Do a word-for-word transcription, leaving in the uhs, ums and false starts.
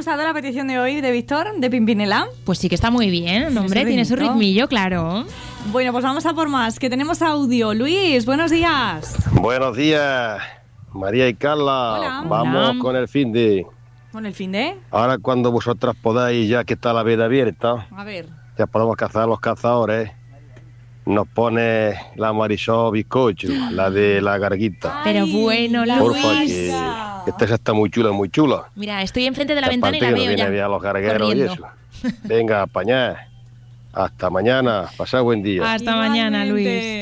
gustado la petición de hoy de Víctor, de Pimpinela? Pues sí que está muy bien, hombre, tiene su ritmillo, claro. Bueno, pues vamos a por más, que tenemos audio. Luis, buenos días. Buenos días, María y Carla. Hola. Vamos Hola. con el fin de... ¿Con el fin de? Ahora cuando vosotras podáis, ya que está la veda abierta, A ver. ya podemos cazar a los cazadores. Nos pone la Marisol Bizcocho, la de la garguita. Pero bueno, la Luis. Porfa, que, que esta ya está muy chula, muy chula. Mira, estoy enfrente de la Y ventana y aparte la que veo nos viene ya. bien a los gargueros corriendo. y eso. Venga, apañar. Hasta mañana. Pasad buen día. Hasta mañana, Luis. Igualmente.